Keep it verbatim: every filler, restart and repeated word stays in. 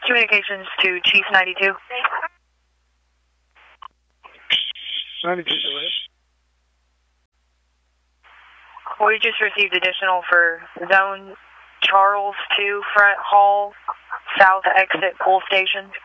Communications to Chief ninety-two. ninety-two, go ahead. We just received additional for Zone Charles two, Front Hall, South Exit, Pool Station.